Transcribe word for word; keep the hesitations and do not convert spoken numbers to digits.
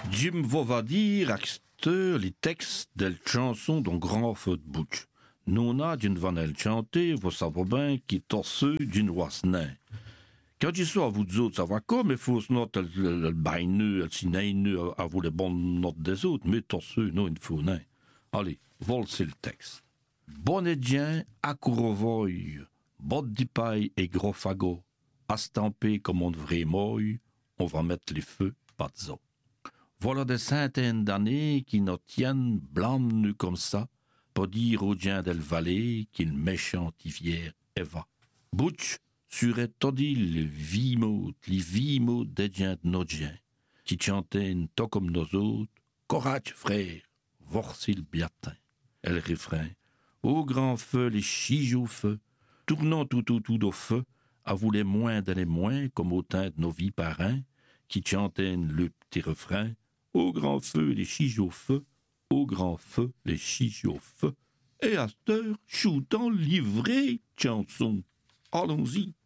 Jim va dire acteur les textes des chansons d'un grand feu de bouche. Non a d'une vanelle chanter, vous savez bien qui torseux d'une roissenin. Quand je suis à vous autres, ça va comme, il faut se noter le baineux, le cinéineux, à vous les bonnes notes des autres, mais torseux, non, il faut nain. Allez, vol, c'est le texte. Bonnet à courovoy, botte d'ipaille et gros fagot, astampé comme on vrai moy, on va mettre les feux, pas de zo. Voilà des centaines d'années qui nous tiennent blâmes comme ça, pour dire aux gens del vallée qu'il méchantivière Eva. Butch surait todi les vimos, les vimos des gens de nos gens, qui chantaient tout comme nos autres, courage frère, voici le biatin. Et le refrain, au grand feu les chiges au feu, tournant tout tout tout au feu, à vous les moins de les moins, comme au teint de nos vies parrains, qui chantaient le petit refrain, au grand feu les chiges au feu, au grand feu les chiges au feu, et à cette heure, choutant livré chanson. Allons-y.